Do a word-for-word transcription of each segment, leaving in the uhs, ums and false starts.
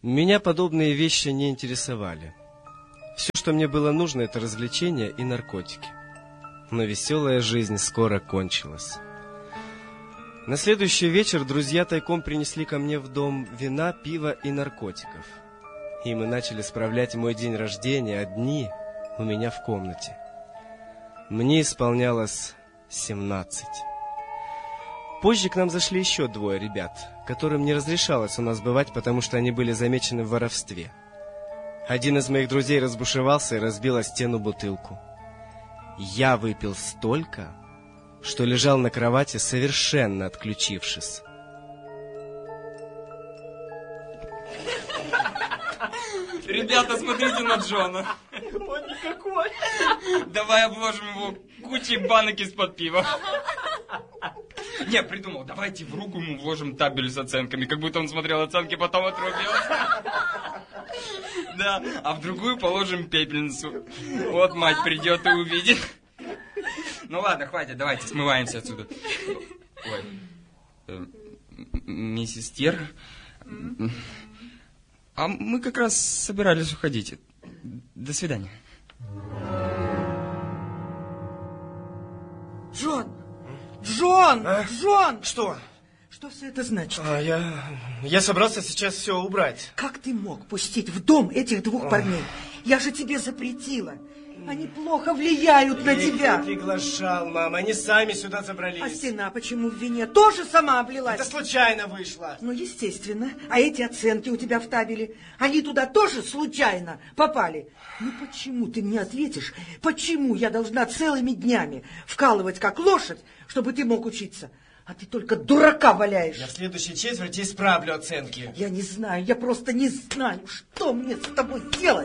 Меня подобные вещи не интересовали. Все, что мне было нужно, это развлечения и наркотики. Но веселая жизнь скоро кончилась. На следующий вечер друзья тайком принесли ко мне в дом вина, пива и наркотиков. И мы начали справлять мой день рождения одни у меня в комнате. Мне исполнялось семнадцать. Позже к нам зашли еще двое ребят, которым не разрешалось у нас бывать, потому что они были замечены в воровстве. Один из моих друзей разбушевался и разбил о стену бутылку. Я выпил столько, что лежал на кровати, совершенно отключившись. Ребята, смотрите на Джона. Он никакой. Давай обложим его кучей банок из-под пива. Не, придумал, давайте в руку ему вложим табель с оценками, как будто он смотрел оценки, потом отрубился. Да, а в другую положим пепельницу. Вот мать придет и увидит. Ну ладно, хватит, давайте смываемся отсюда. Ой, э, миссис Тер, а мы как раз собирались уходить. До свидания. Джон! Джон! А? Джон! Что? Что все это значит? А, я, я собрался сейчас все убрать. Как ты мог пустить в дом этих двух парней? Я же тебе запретила. Они плохо влияют на тебя. Я их не приглашал, мама. Они сами сюда забрались. А стена почему в вине? Тоже сама облилась? Это случайно вышло. Ну, естественно. А эти оценки у тебя в табеле, они туда тоже случайно попали? Ну, почему ты мне ответишь? Почему я должна целыми днями вкалывать как лошадь, чтобы ты мог учиться? А ты только дурака валяешь. Я в следующей четверти исправлю оценки. Я не знаю, я просто не знаю, что мне с тобой делать.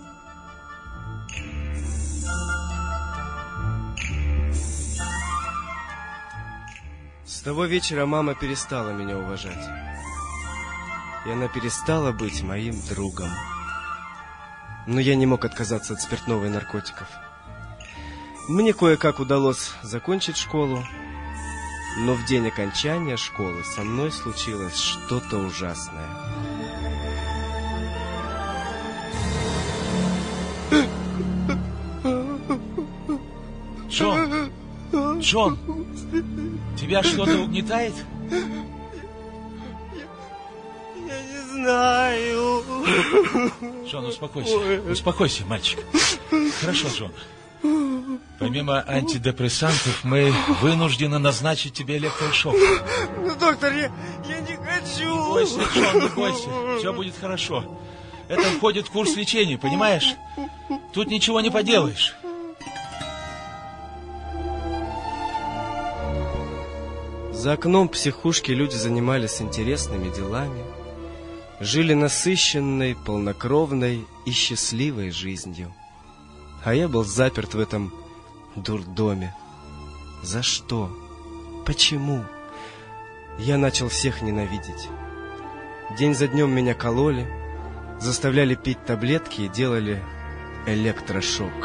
С того вечера мама перестала меня уважать. И она перестала быть моим другом. Но я не мог отказаться от спиртного и наркотиков. Мне кое-как удалось закончить школу, но в день окончания школы со мной случилось что-то ужасное. Джон! Джон! Тебя что-то угнетает? Я не знаю. Джон, успокойся. Успокойся, мальчик. Хорошо, Джон. Помимо антидепрессантов мы вынуждены назначить тебе электрошок. Ну, доктор, я, я не хочу. Не бойся, Джон, не бойся. Все будет хорошо. Это входит в курс лечения, понимаешь? Тут ничего не поделаешь. За окном психушки люди занимались интересными делами, жили насыщенной, полнокровной и счастливой жизнью. А я был заперт в этом дурдоме. За что? Почему? Я начал всех ненавидеть. День за днем меня кололи, заставляли пить таблетки и делали электрошок.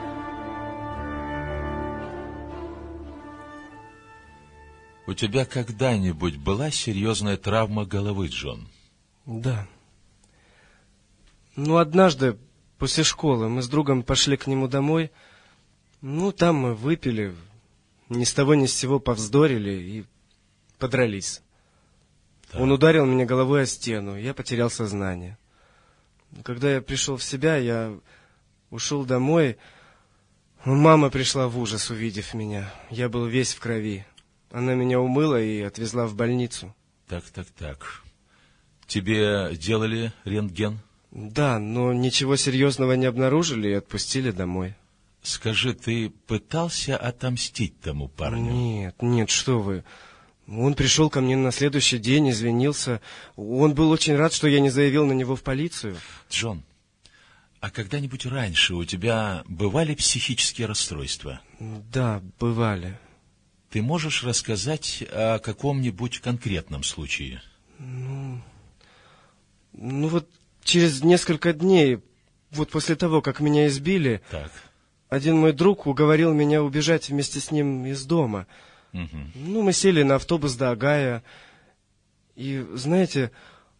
У тебя когда-нибудь была серьезная травма головы, Джон? Да. Ну, однажды после школы мы с другом пошли к нему домой. Ну, там мы выпили, ни с того ни с сего повздорили и подрались. Так. Он ударил меня головой о стену, я потерял сознание. Когда я пришел в себя, я ушел домой. Мама пришла в ужас, увидев меня. Я был весь в крови. Она меня умыла и отвезла в больницу. Так, так, так. Тебе делали рентген? Да, но ничего серьезного не обнаружили и отпустили домой. Скажи, ты пытался отомстить тому парню? Нет, нет, что вы. Он пришел ко мне на следующий день, извинился. Он был очень рад, что я не заявил на него в полицию. Джон, а когда-нибудь раньше у тебя бывали психические расстройства? Да, бывали. Ты можешь рассказать о каком-нибудь конкретном случае? Ну, ну вот через несколько дней, вот после того, как меня избили, так. один мой друг уговорил меня убежать вместе с ним из дома. Угу. Ну, мы сели на автобус до Огайо, и, знаете,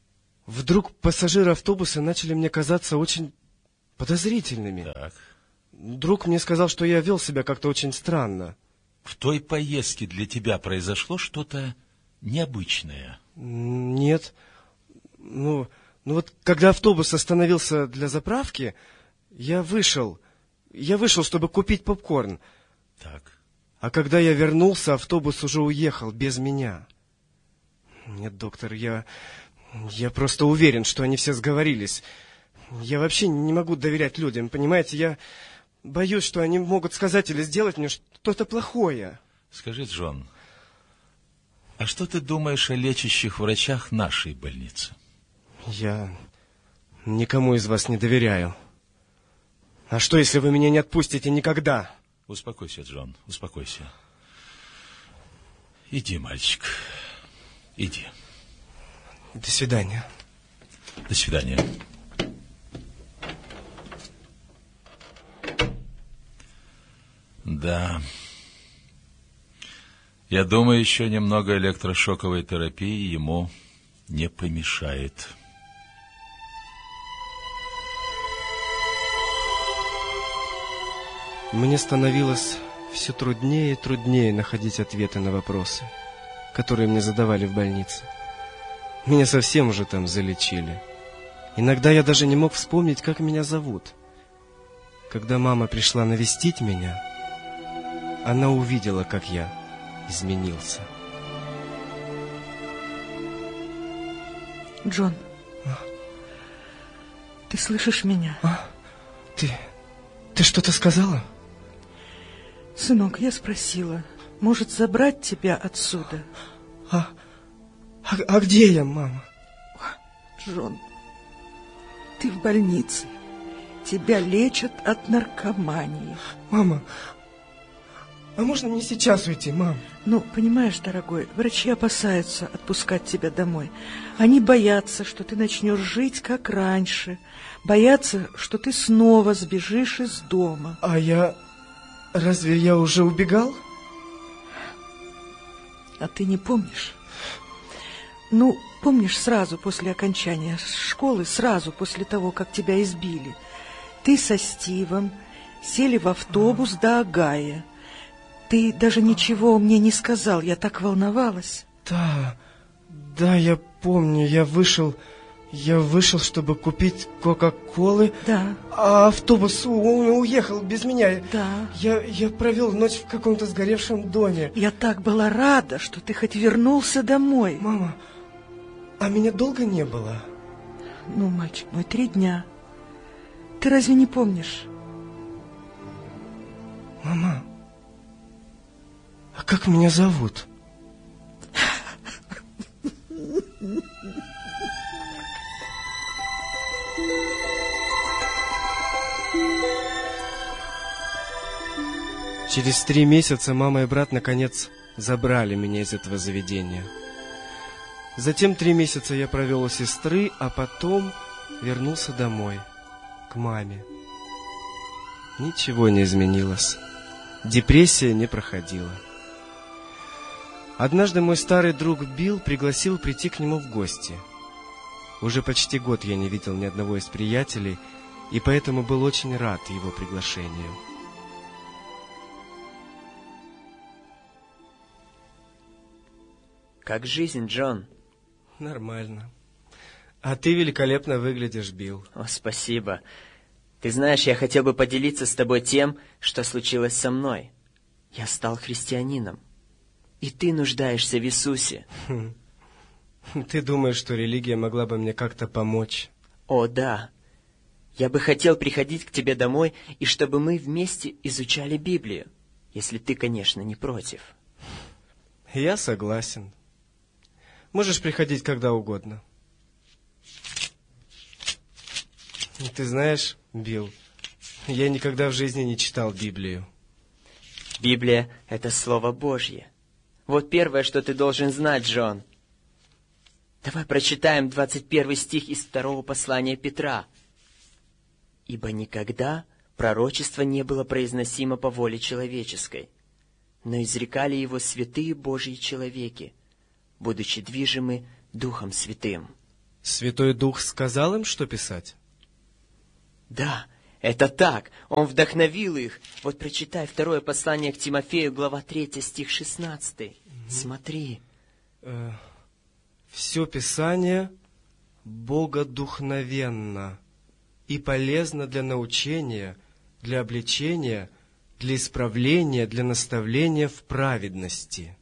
вдруг пассажиры автобуса начали мне казаться очень подозрительными. Так. Друг мне сказал, что я вел себя как-то очень странно. В той поездке для тебя произошло что-то необычное? Нет. Ну, ну вот, когда автобус остановился для заправки, я вышел. Я вышел, чтобы купить попкорн. Так. А когда я вернулся, автобус уже уехал без меня. Нет, доктор, я... Я просто уверен, что они все сговорились. Я вообще не могу доверять людям, понимаете? Я боюсь, что они могут сказать или сделать мне что-то плохое. Скажи, Джон, а что ты думаешь о лечащих врачах нашей больницы? Я никому из вас не доверяю. А что, если вы меня не отпустите никогда? Успокойся, Джон, успокойся. Иди, мальчик, иди. До свидания. До свидания. Да. Я думаю, еще немного электрошоковой терапии ему не помешает. Мне становилось все труднее и труднее находить ответы на вопросы, которые мне задавали в больнице. Меня совсем уже там залечили. Иногда я даже не мог вспомнить, как меня зовут. Когда мама пришла навестить меня, она увидела, как я изменился. Джон, а? Ты слышишь меня? А? Ты, ты что-то сказала? Сынок, я спросила, может забрать тебя отсюда? А, а, а где я, мама? Джон, ты в больнице. Тебя лечат от наркомании. Мама, а можно мне сейчас уйти, мам? Ну, понимаешь, дорогой, врачи опасаются отпускать тебя домой. Они боятся, что ты начнешь жить, как раньше. Боятся, что ты снова сбежишь из дома. А я... Разве я уже убегал? А ты не помнишь? Ну, помнишь, сразу после окончания школы, сразу после того, как тебя избили, ты со Стивом сели в автобус до Огайо. Ты даже ничего мне не сказал, я так волновалась. Да, да, я помню, я вышел, я вышел, чтобы купить Кока-Колы. Да. А автобус у- уехал без меня. Да. Я, я провел ночь в каком-то сгоревшем доме. Я так была рада, что ты хоть вернулся домой. Мама, а меня долго не было? Ну, мальчик мой, три дня. Ты разве не помнишь? Мама, а как меня зовут? Через три месяца мама и брат наконец забрали меня из этого заведения. Затем три месяца я провел у сестры, а потом вернулся домой, к маме. Ничего не изменилось. Депрессия не проходила. Однажды мой старый друг Билл пригласил прийти к нему в гости. Уже почти год я не видел ни одного из приятелей, и поэтому был очень рад его приглашению. Как жизнь, Джон? Нормально. А ты великолепно выглядишь, Билл. О, спасибо. Ты знаешь, я хотел бы поделиться с тобой тем, что случилось со мной. Я стал христианином. И ты нуждаешься в Иисусе. Ты думаешь, что религия могла бы мне как-то помочь? О, да. Я бы хотел приходить к тебе домой, и чтобы мы вместе изучали Библию. Если ты, конечно, не против. Я согласен. Можешь приходить когда угодно. Ты знаешь, Билл, я никогда в жизни не читал Библию. Библия — это Слово Божье. Вот первое, что ты должен знать, Джон. Давай прочитаем двадцать первый стих из второго послания Петра. «Ибо никогда пророчество не было произносимо по воле человеческой, но изрекали его святые Божьи человеки, будучи движимы Духом Святым». Святой Дух сказал им, что писать? Да, это так. Он вдохновил их. Вот прочитай второе послание к Тимофею, глава третья, стих шестнадцатый. Смотри. Э, все Писание богодухновенно и полезно для научения, для обличения, для исправления, для наставления в праведности.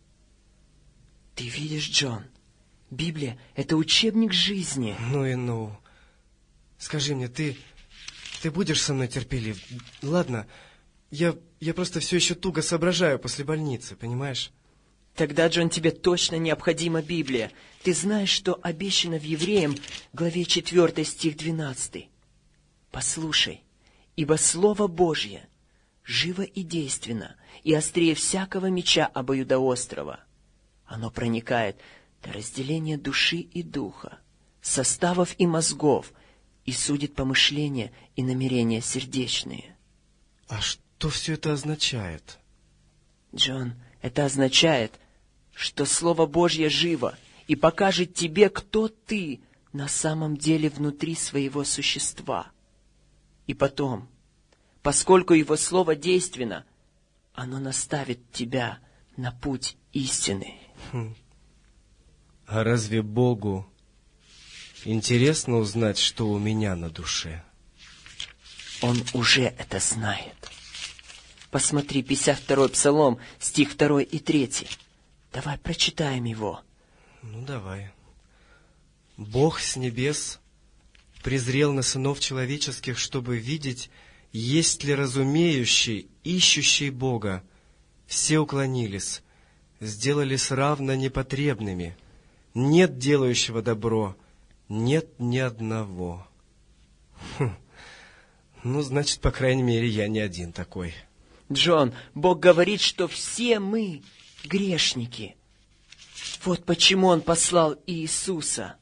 Ты видишь, Джон, Библия — это учебник жизни. Ну и ну. Скажи мне, ты, ты будешь со мной терпелив? Ладно, я, я просто все еще туго соображаю после больницы, понимаешь? Тогда, Джон, тебе точно необходима Библия. Ты знаешь, что обещано в Евреям, главе четвёртой, стих двенадцатый. Послушай, ибо Слово Божье живо и действенно, и острее всякого меча обоюдоострого. Оно проникает до разделения души и духа, составов и мозгов, и судит помышления и намерения сердечные. А что все это означает? Джон, это означает, что Слово Божье живо и покажет тебе, кто ты на самом деле внутри своего существа. И потом, поскольку Его Слово действенно, оно наставит тебя на путь истины. Хм. А разве Богу интересно узнать, что у меня на душе? Он уже это знает. Посмотри, пятьдесят второй Псалом, стих второй и третий. Давай прочитаем его. Ну, давай. Бог с небес презрел на сынов человеческих, чтобы видеть, есть ли разумеющий, ищущий Бога. Все уклонились, сделались равно непотребными. Нет делающего добро, нет ни одного. Хм. Ну, значит, по крайней мере, я не один такой. Джон, Бог говорит, что все мы грешники. Вот почему Он послал Иисуса.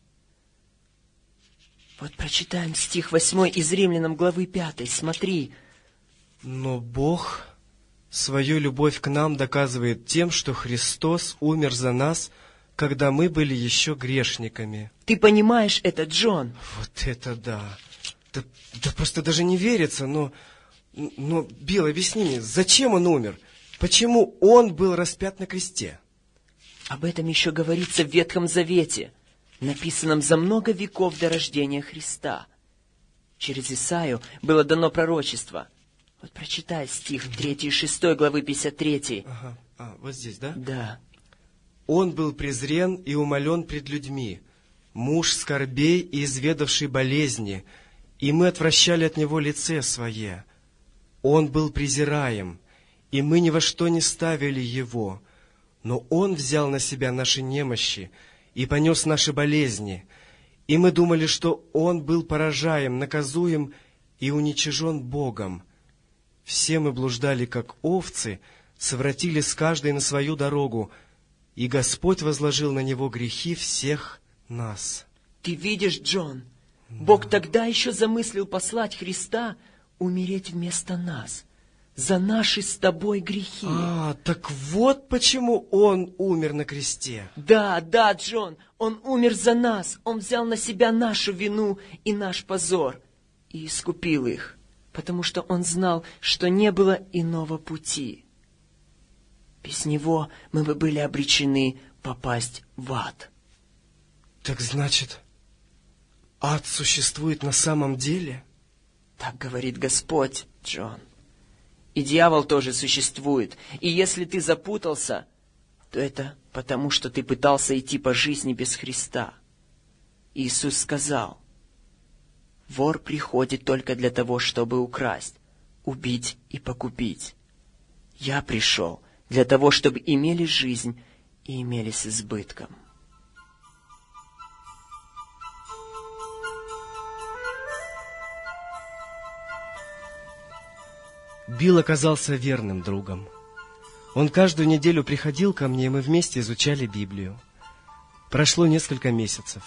Вот прочитаем стих восьмой из Римлянам главы пятой. Смотри. Но Бог свою любовь к нам доказывает тем, что Христос умер за нас, когда мы были еще грешниками. Ты понимаешь это, Джон? Вот это да. Да, да просто даже не верится, но... Но, Билл, объясни мне, зачем Он умер? Почему Он был распят на кресте? Об этом еще говорится в Ветхом Завете, написанном за много веков до рождения Христа. Через Исаию было дано пророчество. Вот прочитай стих третий и шестой главы пятьдесят третьей. Ага, а, вот здесь, да? Да. Он был презрен и умолен пред людьми, муж скорбей и изведавший болезни, и мы отвращали от него лице свое. Он был презираем, и мы ни во что не ставили его, но Он взял на себя наши немощи и понес наши болезни, и мы думали, что Он был поражаем, наказуем и уничижен Богом. Все мы блуждали, как овцы, совратились каждый на свою дорогу, и Господь возложил на Него грехи всех нас. Ты видишь, Джон, Бог тогда еще замыслил послать Христа умереть вместо нас, за наши с тобой грехи. А, так вот почему Он умер на кресте. Да, да, Джон, Он умер за нас, Он взял на себя нашу вину и наш позор и искупил их, потому что Он знал, что не было иного пути. Без Него мы бы были обречены попасть в ад. Так значит, ад существует на самом деле? Так говорит Господь, Джон. И дьявол тоже существует. И если ты запутался, то это потому, что ты пытался идти по жизни без Христа. Иисус сказал: вор приходит только для того, чтобы украсть, убить и погубить. Я пришел для того, чтобы имели жизнь и имели с избытком. Билл оказался верным другом. Он каждую неделю приходил ко мне, и мы вместе изучали Библию. Прошло несколько месяцев.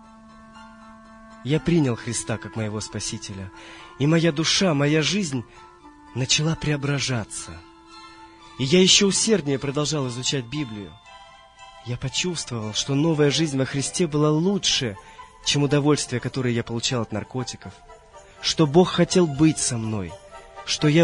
Я принял Христа как моего Спасителя, и моя душа, моя жизнь начала преображаться. И я еще усерднее продолжал изучать Библию. Я почувствовал, что новая жизнь во Христе была лучше чем удовольствие, которое я получал от наркотиков, что Бог хотел быть со мной, что я